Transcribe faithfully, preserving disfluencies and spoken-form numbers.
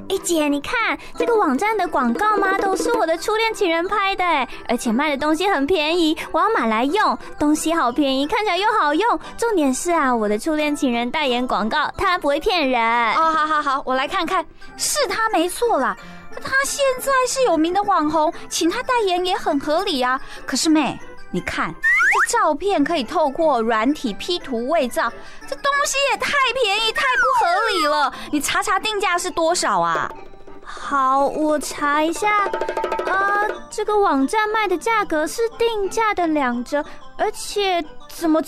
哎姐，你看这个网站的广告吗？都是我的初恋情人拍的，而且卖的东西很便宜，我要买来用。东西好便宜，看起来又好用，重点是啊，我的初恋情人代言广告，他不会骗人。 哦，好好好，我来看看，是他没错啦。他现在是有名的网红，请他代言也很合理啊。可是妹，你看这照片可以透过软体 P 图伪造，这东西也太便宜太不合理了。你查查定价是多少啊？ 好，我查一下。啊，这个网站卖的价格是定价的两折，而且怎么